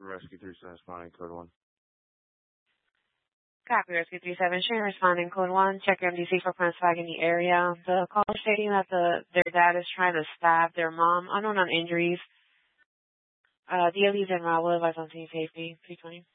Rescue 37 responding code 1. Copy, Rescue 37, Sharon responding code 1. Check your MDC for crime flag in the area. The caller stating that their dad is trying to stab their mom. Unknown on injuries. DLE's in Rawood, advice on team safety, 320.